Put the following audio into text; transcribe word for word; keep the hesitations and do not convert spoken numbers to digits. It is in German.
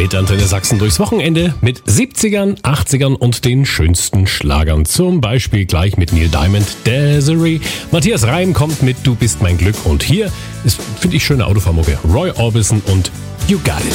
Mit Antenne Sachsen durchs Wochenende mit siebzigern, achtzigern und den schönsten Schlagern. Zum Beispiel gleich mit Neil Diamond, Desiree. Matthias Reim kommt mit Du bist mein Glück. Und hier ist, finde ich, schöne Autofahrmucke. Roy Orbison und You Got It.